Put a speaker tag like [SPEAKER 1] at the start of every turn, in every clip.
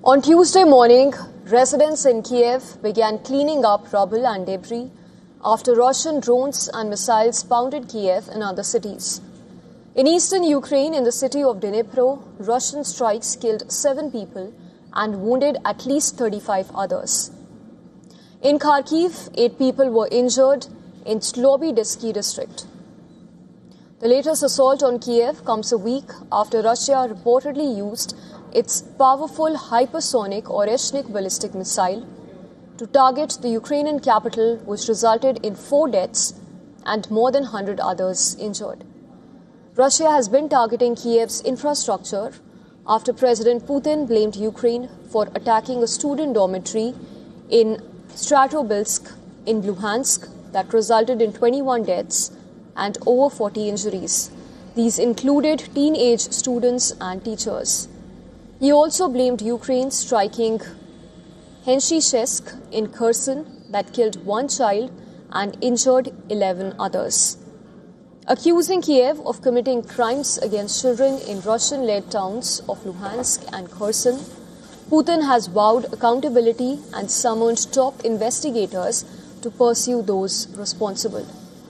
[SPEAKER 1] On Tuesday morning, residents in Kiev began cleaning up rubble and debris after Russian drones and missiles pounded Kiev and other cities. In eastern Ukraine, in the city of Dnipro, Russian strikes killed 7 people and wounded at least 35 others. In Kharkiv, 8 people were injured in Slobodisky district. The latest assault on Kiev comes a week after Russia reportedly used its powerful hypersonic Oreshnik ballistic missile to target the Ukrainian capital, which resulted in 4 deaths and more than 100 others injured. Russia has been targeting Kiev's infrastructure after President Putin blamed Ukraine for attacking a student dormitory in Stratobilsk in Luhansk that resulted in 21 deaths and over 40 injuries. These included teenage students and teachers. He also blamed Ukraine striking Henshishevsk in Kherson that killed 1 child and injured 11 others. Accusing Kiev of committing crimes against children in Russian-led towns of Luhansk and Kherson, Putin has vowed accountability and summoned top investigators to pursue those responsible.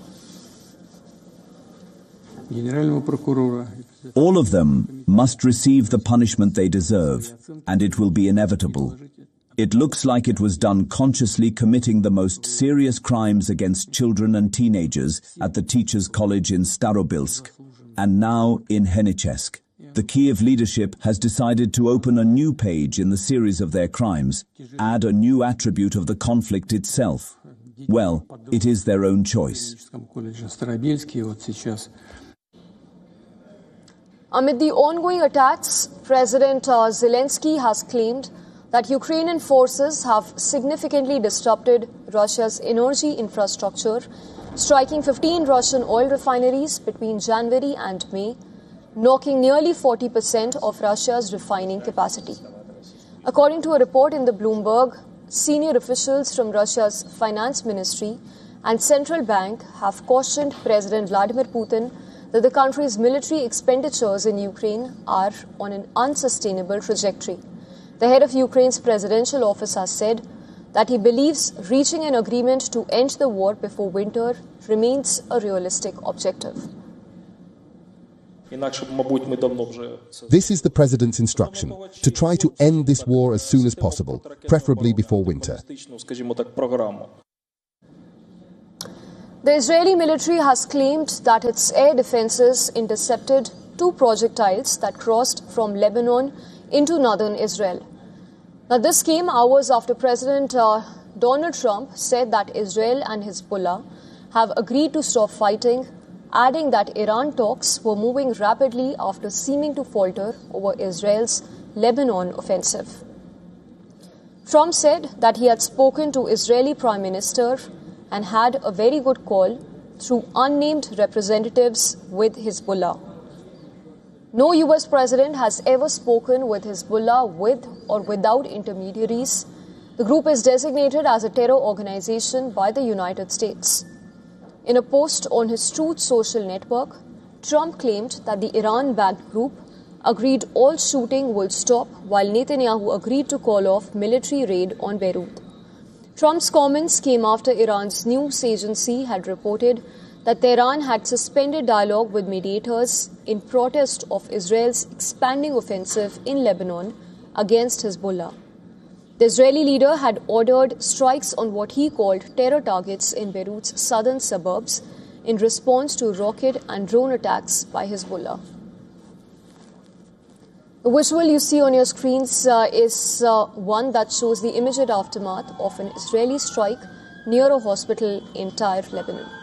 [SPEAKER 2] All of them must receive the punishment they deserve, and it will be inevitable. It looks like it was done consciously, committing the most serious crimes against children and teenagers at the Teachers' College in Starobilsk, and now in Henshishevsk. The Kiev leadership has decided to open a new page in the series of their crimes, add a new attribute of the conflict itself. Well, it is their own choice.
[SPEAKER 1] Amid the ongoing attacks, President Zelensky has claimed that Ukrainian forces have significantly disrupted Russia's energy infrastructure, striking 15 Russian oil refineries between January and May, knocking nearly 40% of Russia's refining capacity. According to a report in the Bloomberg, senior officials from Russia's finance ministry and central bank have cautioned President Vladimir Putin that the country's military expenditures in Ukraine are on an unsustainable trajectory. The head of Ukraine's presidential office has said that he believes reaching an agreement to end the war before winter remains a realistic objective.
[SPEAKER 3] This is the president's instruction, to try to end this war as soon as possible, preferably before winter.
[SPEAKER 1] The Israeli military has claimed that its air defenses intercepted 2 projectiles that crossed from Lebanon into northern Israel. Now, this came hours after President Donald Trump said that Israel and Hezbollah have agreed to stop fighting, adding that Iran talks were moving rapidly after seeming to falter over Israel's Lebanon offensive. Trump said that he had spoken to Israeli Prime Minister and had a very good call through unnamed representatives with Hezbollah. No US president has ever spoken with Hezbollah with or without intermediaries. The group is designated as a terror organization by the United States. In a post on his Truth Social network, Trump claimed that the Iran-backed group agreed all shooting will stop, while Netanyahu agreed to call off military raid on Beirut. Trump's comments came after Iran's news agency had reported that Tehran had suspended dialogue with mediators in protest of Israel's expanding offensive in Lebanon against Hezbollah. The Israeli leader had ordered strikes on what he called terror targets in Beirut's southern suburbs in response to rocket and drone attacks by Hezbollah. The visual you see on your screens is one that shows the immediate aftermath of an Israeli strike near a hospital in Tyre, Lebanon.